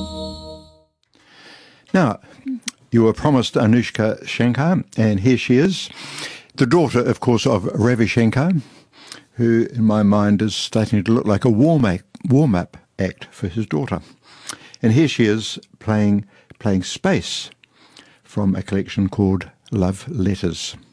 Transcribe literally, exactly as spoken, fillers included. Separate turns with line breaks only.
Now, you were promised Anushka Shankar, and here she is, the daughter, of course, of Ravi Shankar, who, in my mind, is starting to look like a warm-up warm-up act for his daughter. And here she is playing playing Space from a collection called Love Letters.